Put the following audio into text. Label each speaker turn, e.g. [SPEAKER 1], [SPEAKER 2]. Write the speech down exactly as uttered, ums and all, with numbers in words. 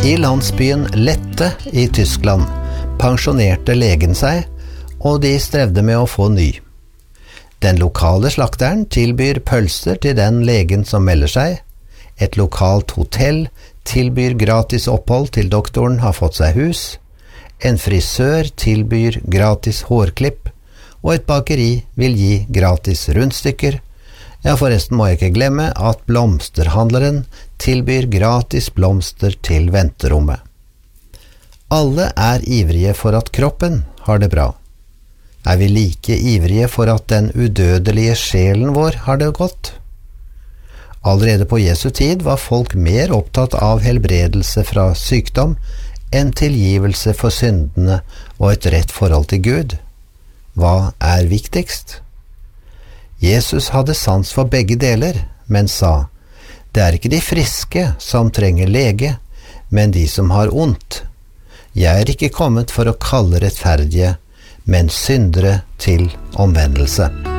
[SPEAKER 1] I landsbyen Lette i Tyskland pensjonerte legen seg, og de strevde med å få ny. Den lokale slakteren tilbyr pølser til den legen som melder seg. Et lokalt hotell tilbyr gratis opphold til doktoren har fått seg hus. En frisør tilbyr gratis hårklipp, og et bakeri vil gi gratis rundstykker. Ja, forresten må jeg ikke glemme at blomsterhandleren tilbyr gratis blomster til venterommet. Alle er ivrige for at kroppen har det bra. Er vi like ivrige for at den udødelige sjelen vår har det godt? Allerede på Jesu tid var folk mer opptatt av helbredelse fra sykdom enn tilgivelse for syndene og et rett forhold til Gud. Hva er viktigst? Jesus hadde sans for begge deler, men sa, det er ikke de friske som trenger lege, men de som har ondt. Jeg er ikke kommet for å kalle rettferdige, men syndere til omvendelse.